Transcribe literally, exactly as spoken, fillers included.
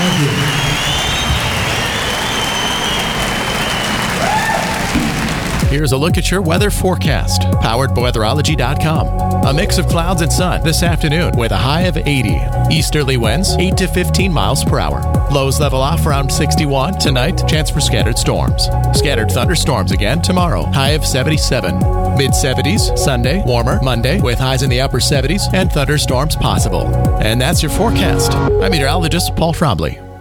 Thank you. Here's a look at your weather forecast, powered by weatherology dot com. A mix of clouds and sun this afternoon with a high of eighty. Easterly winds eight to fifteen miles per hour. Lows level off around sixty-one. Tonight, chance for scattered storms. Scattered thunderstorms again tomorrow. High of seventy-seven. mid seventies Sunday, warmer Monday with highs in the upper seventies and thunderstorms possible. And that's your forecast. I'm meteorologist Paul Trombley.